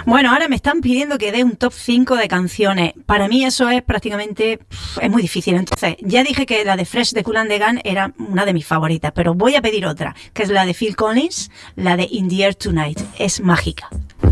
Bueno, ahora me están pidiendo que dé un top 5 de canciones. Para mí eso es prácticamente... es muy difícil. Entonces, ya dije que la de Fresh de Kool and the Gang era una de mis favoritas, pero voy a pedir otra, que es la de Phil Collins, la de In the Air Tonight. Es mágica.